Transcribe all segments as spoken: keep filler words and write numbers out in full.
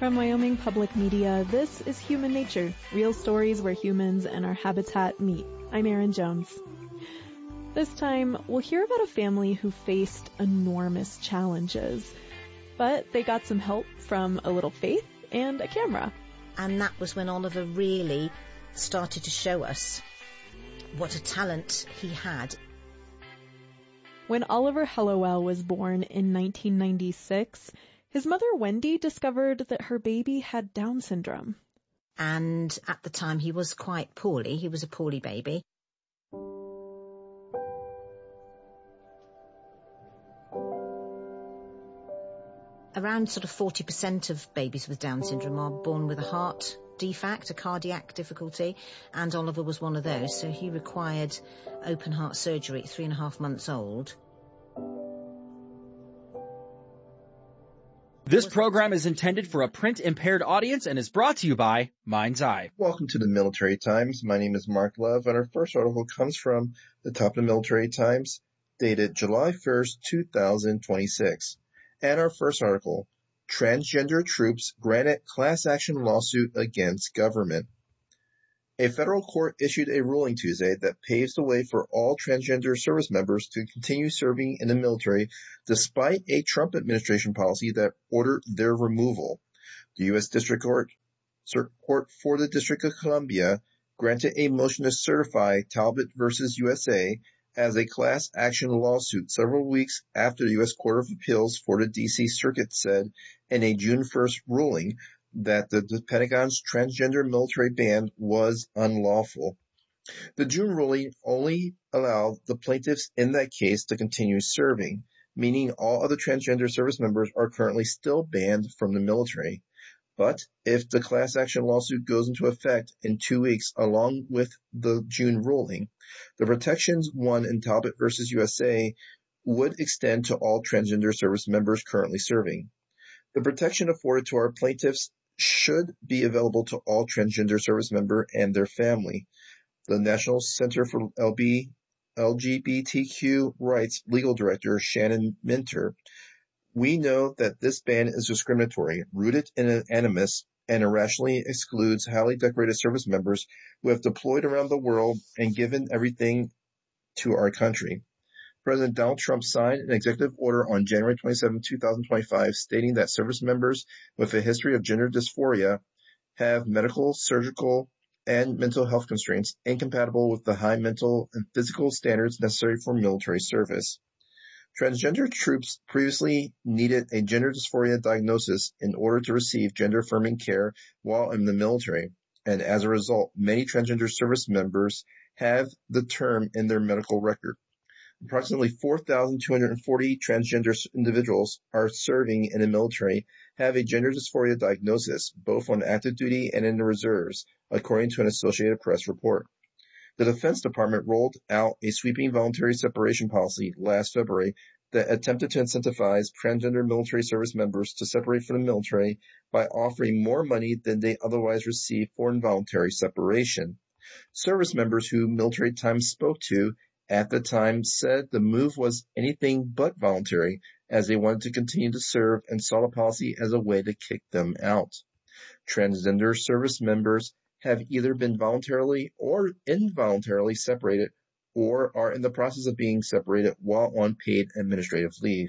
From Wyoming Public Media, this is Human Nature, real stories where humans and our habitat meet. I'm Erin Jones. This time, we'll hear about a family who faced enormous challenges, but they got some help from a little faith and a camera. And that was when Oliver really started to show us what a talent he had. When Oliver Hellowell was born in nineteen ninety-six, his mother Wendy discovered that her baby had Down syndrome. And at the time he was quite poorly. He was a poorly baby. Around sort of forty percent of babies with Down syndrome are born with a heart defect, a cardiac difficulty, and Oliver was one of those, so he required open heart surgery at three and a half months old. This program is intended for a print-impaired audience and is brought to you by Mind's Eye. Welcome to the Military Times. My name is Mark Love, and our first article comes from the top of the Military Times, dated July first, two thousand twenty-six. And our first article, Transgender Troops Granted Class Action Lawsuit Against Government. A federal court issued a ruling Tuesday that paves the way for all transgender service members to continue serving in the military despite a Trump administration policy that ordered their removal. The U S District Court, Court for the District of Columbia granted a motion to certify Talbot versus U S A as a class action lawsuit several weeks after the U S Court of Appeals for the D C Circuit said in a June first ruling that the, the Pentagon's transgender military ban was unlawful. The June ruling only allowed the plaintiffs in that case to continue serving, meaning all other transgender service members are currently still banned from the military. But if the class action lawsuit goes into effect in two weeks along with the June ruling, the protections won in Talbot versus U S A would extend to all transgender service members currently serving. The protection afforded to our plaintiffs should be available to all transgender service member and their family. The National Center for L G B T Q Rights Legal Director Shannon Minter: "We know that this ban is discriminatory, rooted in an animus, and irrationally excludes highly decorated service members who have deployed around the world and given everything to our country." President Donald Trump signed an executive order on January twenty-seventh, two thousand twenty-five, stating that service members with a history of gender dysphoria have medical, surgical, and mental health constraints incompatible with the high mental and physical standards necessary for military service. Transgender troops previously needed a gender dysphoria diagnosis in order to receive gender-affirming care while in the military, and as a result, many transgender service members have the term in their medical record. Approximately four thousand two hundred forty transgender individuals are serving in the military have a gender dysphoria diagnosis, both on active duty and in the reserves, according to an Associated Press report. The Defense Department rolled out a sweeping voluntary separation policy last February that attempted to incentivize transgender military service members to separate from the military by offering more money than they otherwise receive for involuntary separation. Service members who Military Times spoke to at the time said the move was anything but voluntary, as they wanted to continue to serve and saw the policy as a way to kick them out. Transgender service members have either been voluntarily or involuntarily separated or are in the process of being separated while on paid administrative leave.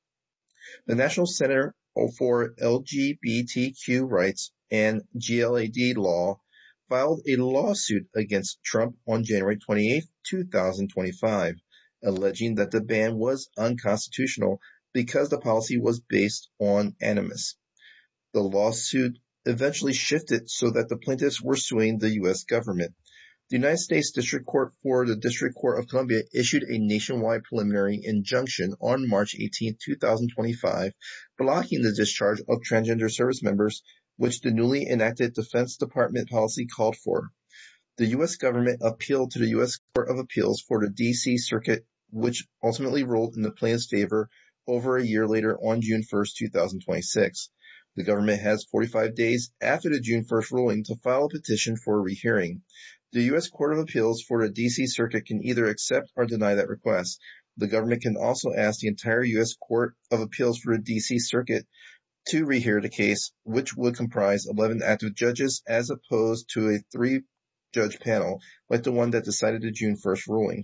The National Center for L G B T Q Rights and G L A D Law filed a lawsuit against Trump on January twenty-eighth, two thousand twenty-five, alleging that the ban was unconstitutional because the policy was based on animus. The lawsuit eventually shifted so that the plaintiffs were suing the U S government. The United States District Court for the District Court of Columbia issued a nationwide preliminary injunction on March eighteenth, two thousand twenty-five, blocking the discharge of transgender service members, which the newly enacted Defense Department policy called for. The U S government appealed to the U S Court of Appeals for the D C Circuit, which ultimately ruled in the plaintiff's favor over a year later on June first, two thousand twenty-six. The government has forty-five days after the June first ruling to file a petition for a rehearing. The U S Court of Appeals for the D C Circuit can either accept or deny that request. The government can also ask the entire U S Court of Appeals for the D C Circuit to rehear the case, which would comprise eleven active judges as opposed to a three-judge panel like the one that decided the June first ruling.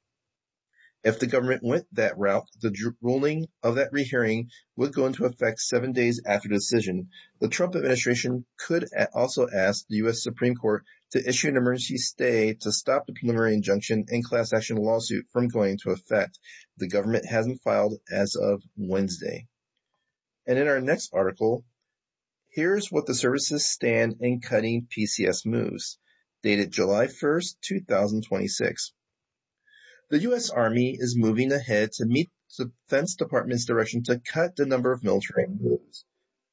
If the government went that route, the ruling of that rehearing would go into effect seven days after the decision. The Trump administration could also ask the U S Supreme Court to issue an emergency stay to stop the preliminary injunction and class action lawsuit from going into effect. The government hasn't filed as of Wednesday. And in our next article, here's what the services stand in cutting P C S moves, dated July first, two thousand twenty-six. The U S Army is moving ahead to meet the Defense Department's direction to cut the number of military moves.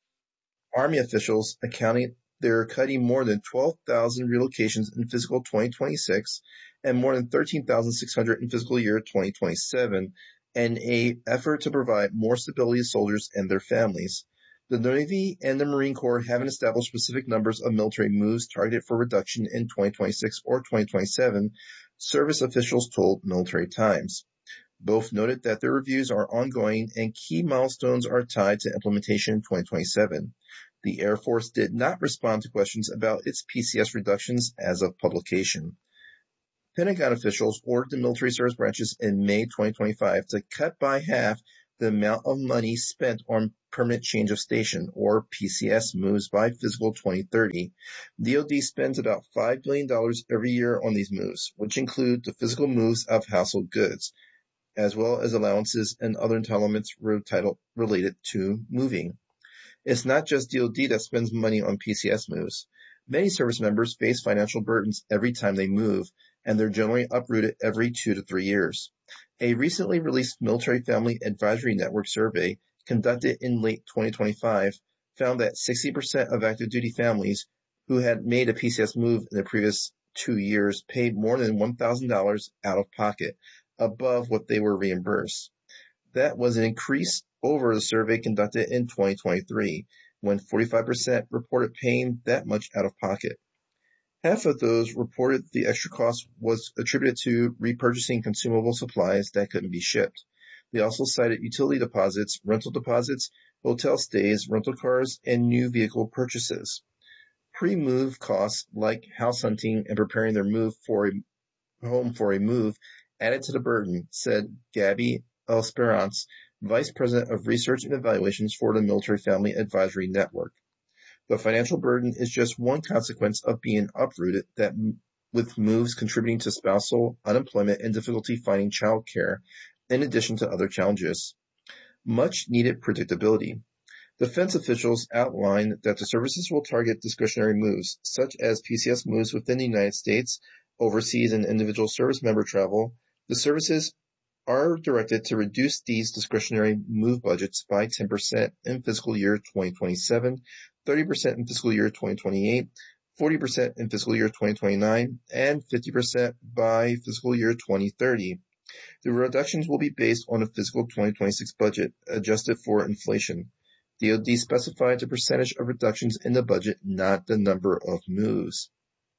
Army officials accounting they're cutting more than twelve thousand relocations in fiscal twenty twenty-six and more than thirteen thousand six hundred in fiscal year twenty twenty-seven, in an effort to provide more stability to soldiers and their families. The Navy and the Marine Corps haven't established specific numbers of military moves targeted for reduction in twenty twenty-six or twenty twenty-seven, service officials told Military Times. Both noted that their reviews are ongoing and key milestones are tied to implementation in twenty twenty-seven. The Air Force did not respond to questions about its P C S reductions as of publication. Pentagon officials ordered the military service branches in May twenty twenty-five to cut by half the amount of money spent on permanent change of station, or P C S moves, by fiscal twenty thirty. D O D spends about five billion dollars every year on these moves, which include the physical moves of household goods, as well as allowances and other entitlements related to moving. It's not just D O D that spends money on P C S moves. Many service members face financial burdens every time they move, and they're generally uprooted every two to three years. A recently released Military Family Advisory Network survey conducted in late twenty twenty-five found that sixty percent of active duty families who had made a P C S move in the previous two years paid more than one thousand dollars out of pocket, above what they were reimbursed. That was an increase over the survey conducted in twenty twenty-three, when forty-five percent reported paying that much out of pocket. Half of those reported the extra cost was attributed to repurchasing consumable supplies that couldn't be shipped. They also cited utility deposits, rental deposits, hotel stays, rental cars, and new vehicle purchases. Pre-move costs like house hunting and preparing their move for a home for a move added to the burden, said Gabby Esperance, Vice President of Research and Evaluations for the Military Family Advisory Network. The financial burden is just one consequence of being uprooted, that with moves contributing to spousal unemployment and difficulty finding child care, in addition to other challenges. Much needed predictability. Defense officials outlined that the services will target discretionary moves, such as P C S moves within the United States, overseas and individual service member travel. The services are directed to reduce these discretionary move budgets by ten percent in fiscal year twenty twenty-seven, thirty percent in fiscal year twenty twenty-eight, forty percent in fiscal year twenty twenty-nine, and fifty percent by fiscal year twenty thirty. The reductions will be based on a fiscal twenty twenty-six budget, adjusted for inflation. D O D specified the percentage of reductions in the budget, not the number of moves.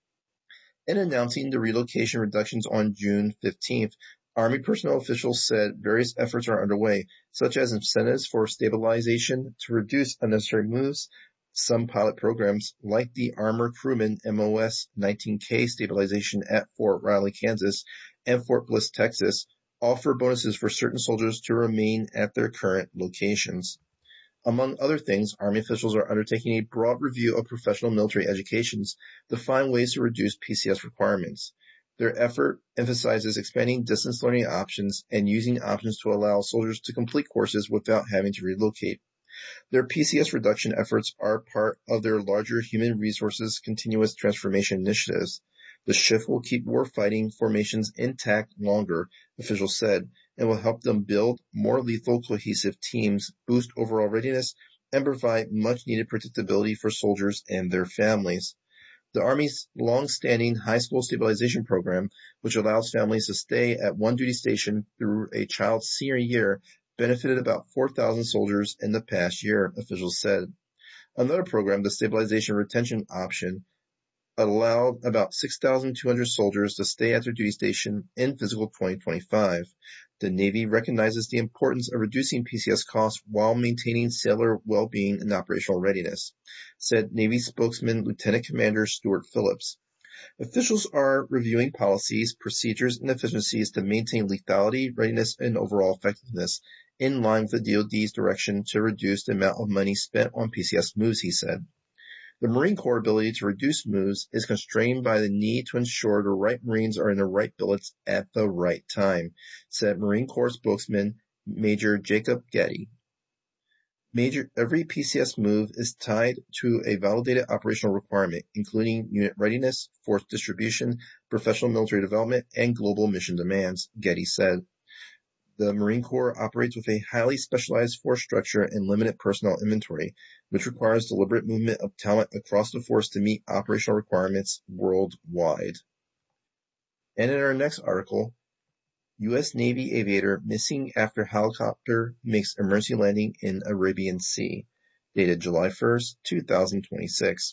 In announcing the relocation reductions on June fifteenth, Army personnel officials said various efforts are underway, such as incentives for stabilization to reduce unnecessary moves. Some pilot programs, like the Armor Crewman M O S nineteen K stabilization at Fort Riley, Kansas, and Fort Bliss, Texas, offer bonuses for certain soldiers to remain at their current locations. Among other things, Army officials are undertaking a broad review of professional military educations to find ways to reduce P C S requirements. Their effort emphasizes expanding distance learning options and using options to allow soldiers to complete courses without having to relocate. Their P C S reduction efforts are part of their larger human resources continuous transformation initiatives. The shift will keep warfighting formations intact longer, officials said, and will help them build more lethal, cohesive teams, boost overall readiness, and provide much-needed predictability for soldiers and their families. The Army's long-standing high school stabilization program, which allows families to stay at one duty station through a child's senior year, benefited about four thousand soldiers in the past year, officials said. Another program, the Stabilization Retention Option, allowed about six thousand two hundred soldiers to stay at their duty station in fiscal twenty twenty-five. The Navy recognizes the importance of reducing P C S costs while maintaining sailor well-being and operational readiness, said Navy spokesman Lieutenant Commander Stuart Phillips. Officials are reviewing policies, procedures, and efficiencies to maintain lethality, readiness, and overall effectiveness in line with the D O D's direction to reduce the amount of money spent on P C S moves, he said. The Marine Corps' ability to reduce moves is constrained by the need to ensure the right Marines are in the right billets at the right time, said Marine Corps spokesman Major Jacob Getty. Major, every P C S move is tied to a validated operational requirement, including unit readiness, force distribution, professional military development, and global mission demands, Getty said. The Marine Corps operates with a highly specialized force structure and limited personnel inventory, which requires deliberate movement of talent across the force to meet operational requirements worldwide. And in our next article, U S Navy aviator missing after helicopter makes emergency landing in Arabian Sea, dated July first, two thousand twenty-six.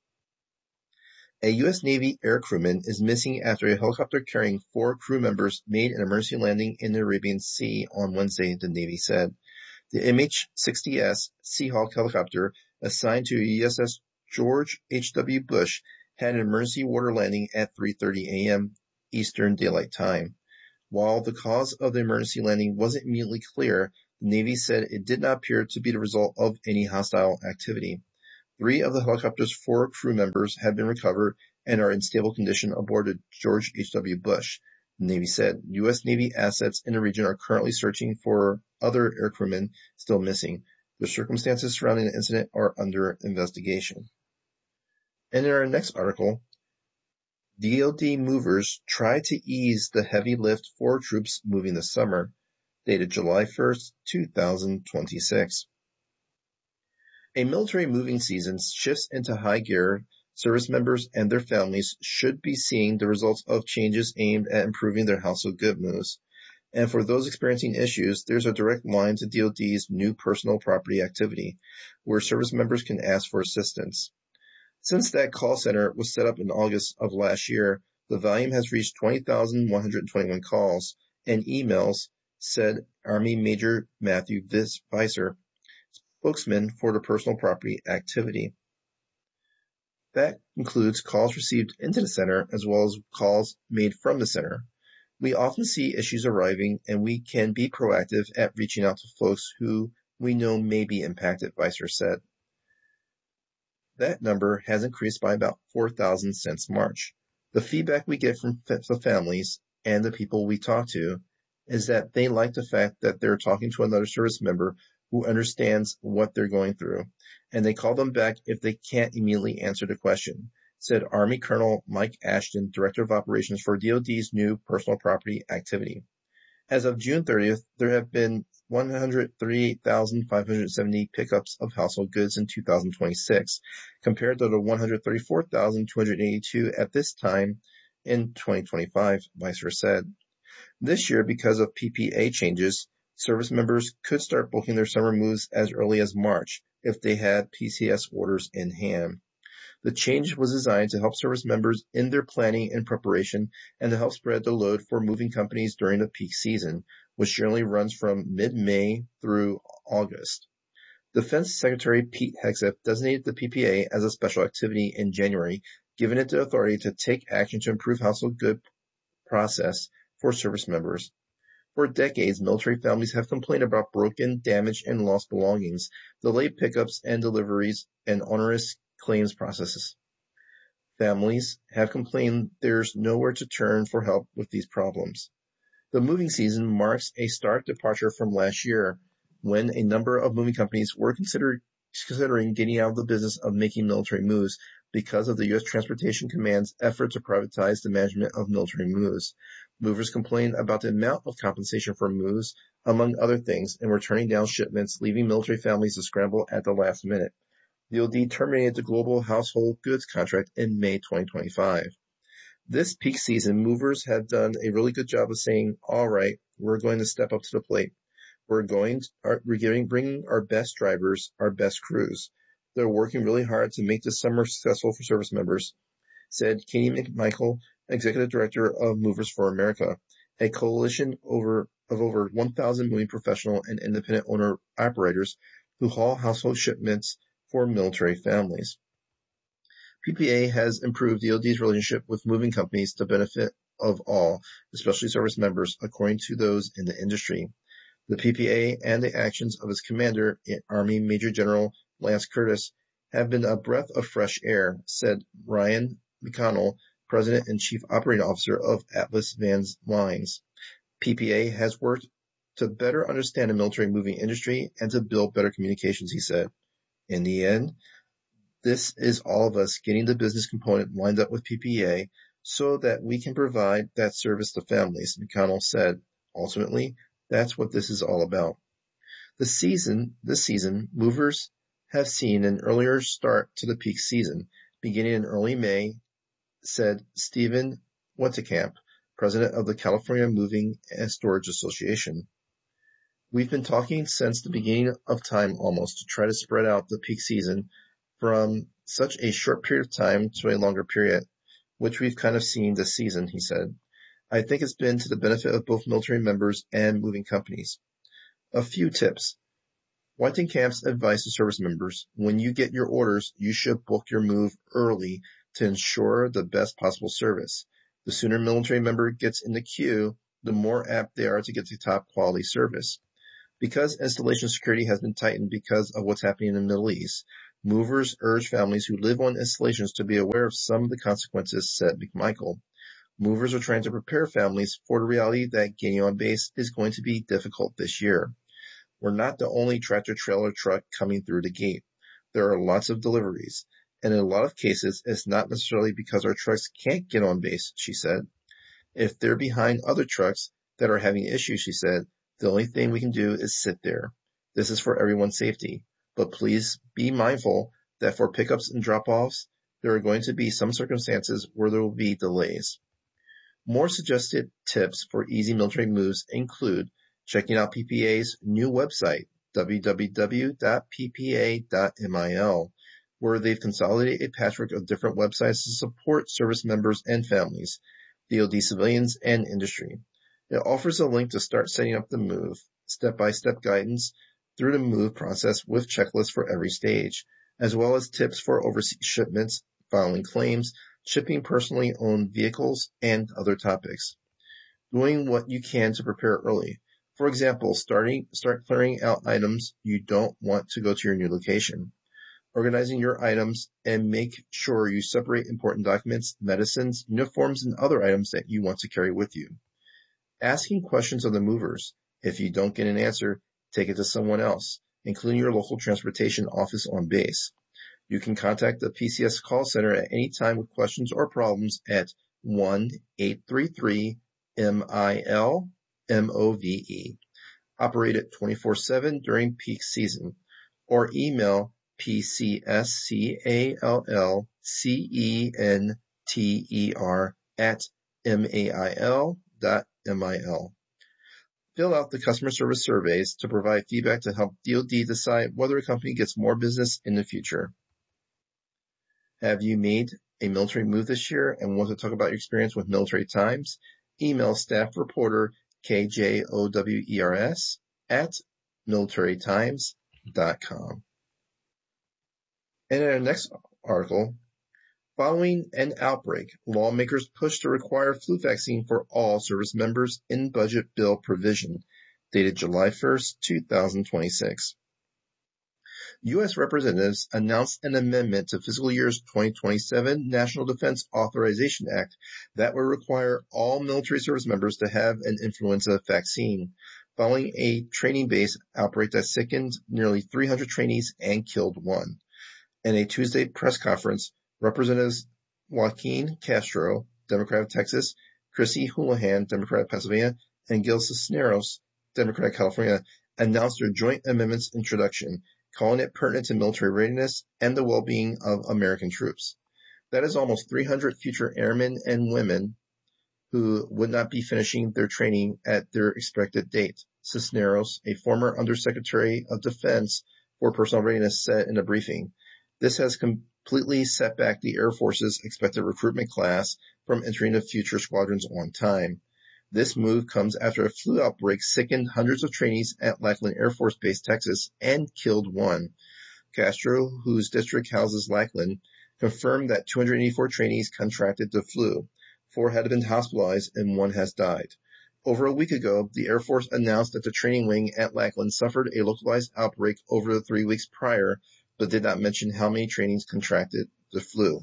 A U S Navy air crewman is missing after a helicopter carrying four crew members made an emergency landing in the Arabian Sea on Wednesday, the Navy said. The M H sixty S Seahawk helicopter, assigned to U S S George H W Bush, had an emergency water landing at three thirty a.m. Eastern Daylight Time. While the cause of the emergency landing wasn't immediately clear, the Navy said it did not appear to be the result of any hostile activity. Three of the helicopter's four crew members have been recovered and are in stable condition aboard the George H W Bush, the Navy said. U S Navy assets in the region are currently searching for other air crewmen still missing. The circumstances surrounding the incident are under investigation. And in our next article, D O D movers try to ease the heavy lift for troops moving this summer, dated July first, two thousand twenty-six. A military moving season shifts into high gear. Service members and their families should be seeing the results of changes aimed at improving their household good moves. And for those experiencing issues, there's a direct line to D O D's new personal property activity, where service members can ask for assistance. Since that call center was set up in August of last year, the volume has reached twenty thousand one hundred twenty-one calls and emails, said Army Major Matthew Visser, spokesman for the personal property activity. That includes calls received into the center as well as calls made from the center. We often see issues arriving, and we can be proactive at reaching out to folks who we know may be impacted, Visser said. That number has increased by about four thousand since March. The feedback we get from the families and the people we talk to is that they like the fact that they're talking to another service member who understands what they're going through, and they call them back if they can't immediately answer the question, said Army Colonel Mike Ashton, Director of Operations for D O D's new personal property activity. As of June thirtieth, there have been one hundred thirty-eight thousand five hundred seventy pickups of household goods in two thousand twenty-six, compared to the one hundred thirty-four thousand two hundred eighty-two at this time in twenty twenty-five, Visser said. This year, because of P P A changes, service members could start booking their summer moves as early as March if they had P C S orders in hand. The change was designed to help service members in their planning and preparation and to help spread the load for moving companies during the peak season, which generally runs from mid-May through August. Defense Secretary Pete Hegseth designated the P P A as a special activity in January, giving it the authority to take action to improve household good process for service members. For decades, military families have complained about broken, damaged, and lost belongings, delayed pickups and deliveries, and onerous claims processes. Families have complained there's nowhere to turn for help with these problems. The moving season marks a stark departure from last year, when a number of moving companies were consider- considering getting out of the business of making military moves because of the U S Transportation Command's effort to privatize the management of military moves. Movers complained about the amount of compensation for moves, among other things, and were turning down shipments, leaving military families to scramble at the last minute. D O D terminated the global household goods contract in May twenty twenty-five. This peak season, movers have done a really good job of saying, all right, we're going to step up to the plate. We're going, we're getting, bringing our best drivers, our best crews. They're working really hard to make this summer successful for service members, said Katie McMichael, Executive Director of Movers for America, a coalition over of over one thousand moving professional and independent owner-operators who haul household shipments for military families. P P A has improved D O D's relationship with moving companies to benefit of all, especially service members, according to those in the industry. The P P A and the actions of its commander, Army Major General Lance Curtis, have been a breath of fresh air, said Ryan McConnell, President and Chief Operating Officer of Atlas Van Lines. P P A has worked to better understand the military moving industry and to build better communications, he said. In the end, this is all of us getting the business component lined up with P P A so that we can provide that service to families, McConnell said. Ultimately, that's what this is all about. The season, this season, movers have seen an earlier start to the peak season, beginning in early May, said Stephen Wettekamp, president of the California Moving and Storage Association. We've been talking since the beginning of time almost to try to spread out the peak season from such a short period of time to a longer period, which we've kind of seen this season, he said. I think it's been to the benefit of both military members and moving companies. A few tips. Wettenkamp's advice to service members: when you get your orders, you should book your move early to ensure the best possible service. The sooner a military member gets in the queue, the more apt they are to get the top quality service. Because installation security has been tightened because of what's happening in the Middle East, movers urge families who live on installations to be aware of some of the consequences, said McMichael. Movers are trying to prepare families for the reality that getting on base is going to be difficult this year. We're not the only tractor-trailer truck coming through the gate. There are lots of deliveries, and in a lot of cases, it's not necessarily because our trucks can't get on base, she said. If they're behind other trucks that are having issues, she said, the only thing we can do is sit there. This is for everyone's safety. But please be mindful that for pickups and drop-offs, there are going to be some circumstances where there will be delays. More suggested tips for easy military moves include checking out P P A's new website, w w w dot p p a dot mil, where they've consolidated a patchwork of different websites to support service members and families, D O D civilians, and industry. It offers a link to start setting up the move, step-by-step guidance through the move process with checklists for every stage, as well as tips for overseas shipments, filing claims, shipping personally owned vehicles, and other topics. Doing what you can to prepare early. For example, starting start clearing out items you don't want to go to your new location. Organizing your items and make sure you separate important documents, medicines, uniforms, and other items that you want to carry with you. Asking questions of the movers. If you don't get an answer, take it to someone else, including your local transportation office on base. You can contact the P C S call center at any time with questions or problems at one eight three three M I L M O V E, operated twenty-four seven during peak season, or email P C S C A L L C E N T E R at M A I L dot M I L. Fill out the customer service surveys to provide feedback to help D O D decide whether a company gets more business in the future. Have you made a military move this year and want to talk about your experience with Military Times? Email staff reporter K J O W E R S at military times dot com. And in our next article, following an outbreak, lawmakers push to require flu vaccine for all service members in budget bill provision, dated July first, two thousand twenty-six. U S representatives announced an amendment to fiscal year's twenty twenty-seven National Defense Authorization Act that would require all military service members to have an influenza vaccine, following a training-based outbreak that sickened nearly three hundred trainees and killed one. In a Tuesday press conference, Representatives Joaquin Castro, Democrat of Texas, Chrissy Houlihan, Democrat of Pennsylvania, and Gil Cisneros, Democrat of California, announced their joint amendment's introduction, calling it pertinent to military readiness and the well-being of American troops. That is almost three hundred future airmen and women who would not be finishing their training at their expected date, Cisneros, a former Undersecretary of Defense for Personnel Readiness, said in a briefing. This has completely set back the Air Force's expected recruitment class from entering the future squadrons on time. This move comes after a flu outbreak sickened hundreds of trainees at Lackland Air Force Base, Texas, and killed one. Castro, whose district houses Lackland, confirmed that two hundred eighty-four trainees contracted the flu. Four had been hospitalized and one has died. Over a week ago, the Air Force announced that the training wing at Lackland suffered a localized outbreak over the three weeks prior, but did not mention how many trainees contracted the flu.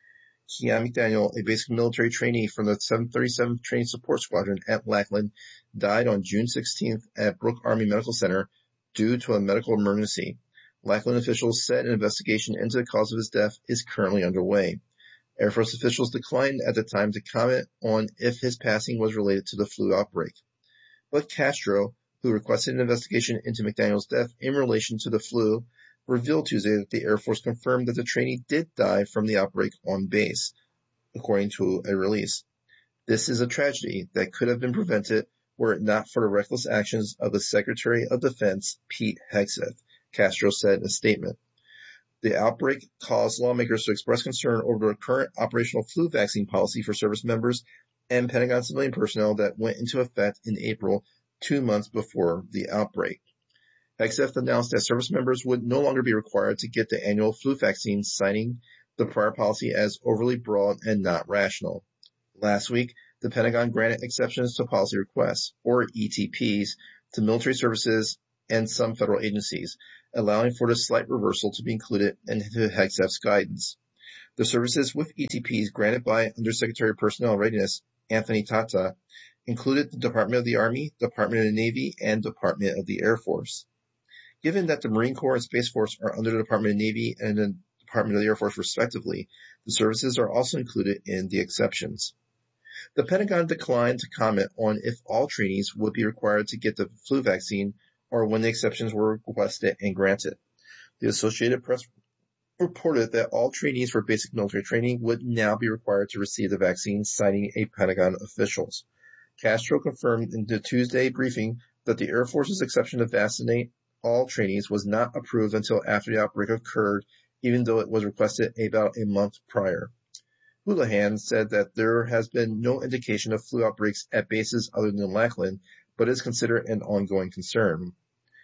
Keon McDaniel, a basic military trainee from the seven thirty-seventh Training Support Squadron at Lackland, died on June sixteenth at Brooke Army Medical Center due to a medical emergency. Lackland officials said an investigation into the cause of his death is currently underway. Air Force officials declined at the time to comment on if his passing was related to the flu outbreak. But Castro, who requested an investigation into McDaniel's death in relation to the flu, revealed Tuesday that the Air Force confirmed that the trainee did die from the outbreak on base, according to a release. This is a tragedy that could have been prevented were it not for the reckless actions of the Secretary of Defense, Pete Hegseth, Castro said in a statement. The outbreak caused lawmakers to express concern over the current operational flu vaccine policy for service members and Pentagon civilian personnel that went into effect in April, two months before the outbreak. Hegseth announced that service members would no longer be required to get the annual flu vaccine, citing the prior policy as overly broad and not rational. Last week, the Pentagon granted exceptions to policy requests, or E T Ps, to military services and some federal agencies, allowing for the slight reversal to be included into Hegseth's guidance. The services with E T Ps granted by Undersecretary of Personnel Readiness Anthony Tata included the Department of the Army, Department of the Navy, and Department of the Air Force. Given that the Marine Corps and Space Force are under the Department of the Navy and the Department of the Air Force respectively, the services are also included in the exceptions. The Pentagon declined to comment on if all trainees would be required to get the flu vaccine or when the exceptions were requested and granted. The Associated Press reported that all trainees for basic military training would now be required to receive the vaccine, citing a Pentagon officials. Castro confirmed in the Tuesday briefing that the Air Force's exception to vaccinate all trainees was not approved until after the outbreak occurred, even though it was requested about a month prior. Houlihan said that there has been no indication of flu outbreaks at bases other than Lackland, but is considered an ongoing concern.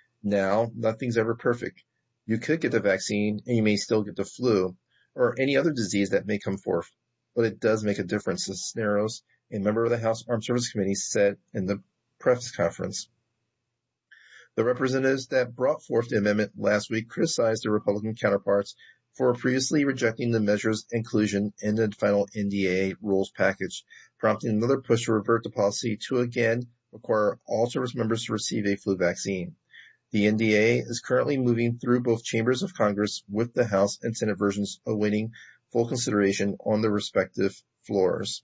Now, nothing's ever perfect. You could get the vaccine and you may still get the flu or any other disease that may come forth, but it does make a difference, Cisneros, a member of the House Armed Services Committee, said in the press conference. The representatives that brought forth the amendment last week criticized their Republican counterparts for previously rejecting the measure's inclusion in the final N D A A rules package, prompting another push to revert the policy to again require all service members to receive a flu vaccine. The N D A A is currently moving through both chambers of Congress, with the House and Senate versions awaiting full consideration on the respective floors.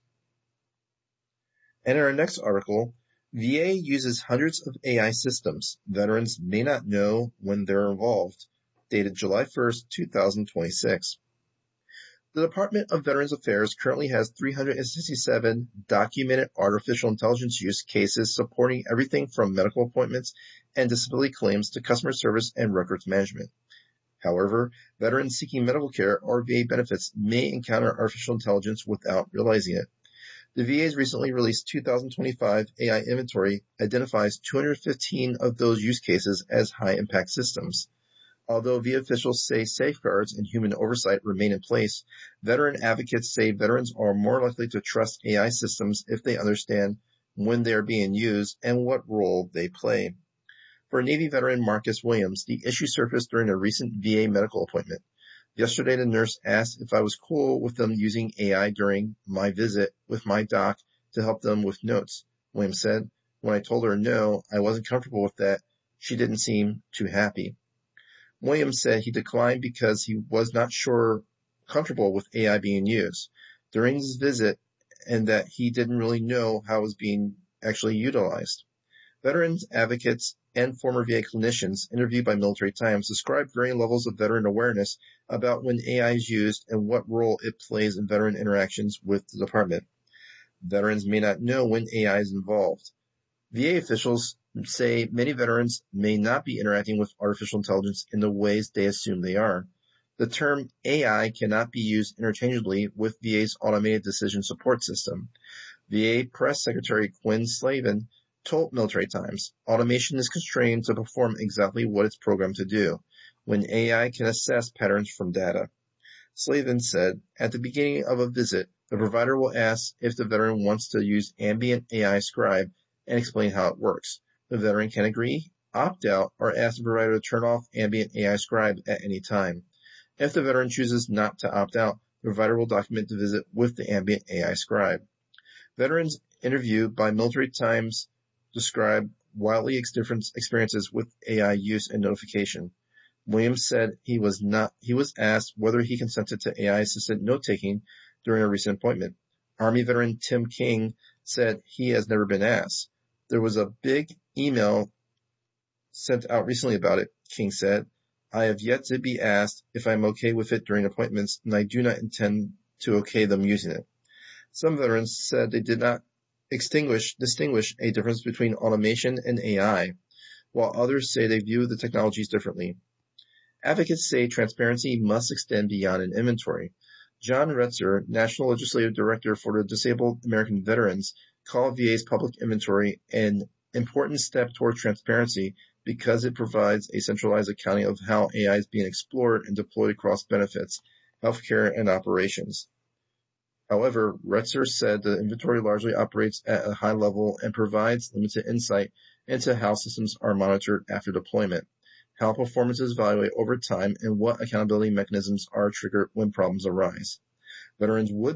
And in our next article, V A uses hundreds of A I systems veterans may not know when they're involved, dated July first, two thousand twenty-six. The Department of Veterans Affairs currently has three hundred sixty-seven documented artificial intelligence use cases supporting everything from medical appointments and disability claims to customer service and records management. However, veterans seeking medical care or V A benefits may encounter artificial intelligence without realizing it. The V A's recently released two thousand twenty-five A I inventory identifies two hundred fifteen of those use cases as high-impact systems. Although V A officials say safeguards and human oversight remain in place, veteran advocates say veterans are more likely to trust A I systems if they understand when they are being used and what role they play. For Navy veteran Marcus Williams, the issue surfaced during a recent V A medical appointment. Yesterday, the nurse asked if I was cool with them using A I during my visit with my doc to help them with notes. Williams said, when I told her no, I wasn't comfortable with that, she didn't seem too happy. Williams said he declined because he was not sure comfortable with A I being used during his visit and that he didn't really know how it was being actually utilized. Veterans advocates and former V A clinicians interviewed by Military Times described varying levels of veteran awareness about when A I is used and what role it plays in veteran interactions with the department. Veterans may not know when A I is involved. V A officials say many veterans may not be interacting with artificial intelligence in the ways they assume they are. The term A I cannot be used interchangeably with V A's automated decision support system. V A Press Secretary Quinn Slavin told Military Times, automation is constrained to perform exactly what it's programmed to do, when A I can assess patterns from data. Slavin said, at the beginning of a visit, the provider will ask if the veteran wants to use ambient A I scribe and explain how it works. The veteran can agree, opt out, or ask the provider to turn off ambient A I scribe at any time. If the veteran chooses not to opt out, the provider will document the visit with the ambient A I scribe. Veterans interviewed by Military Times describe wildly different experiences with A I use and notification. Williams said he was not, he was asked whether he consented to A I-assisted note-taking during a recent appointment. Army veteran Tim King said he has never been asked. There was a big email sent out recently about it, King said. I have yet to be asked if I'm okay with it during appointments, and I do not intend to okay them using it. Some veterans said they did not extinguish, distinguish a difference between automation and A I, while others say they view the technologies differently. Advocates say transparency must extend beyond an inventory. John Retzer, National Legislative Director for the Disabled American Veterans, called V A's public inventory an important step toward transparency because it provides a centralized accounting of how A I is being explored and deployed across benefits, healthcare, and operations. However, Retzer said the inventory largely operates at a high level and provides limited insight into how systems are monitored after deployment, how performance is evaluated over time, and what accountability mechanisms are triggered when problems arise. Veterans would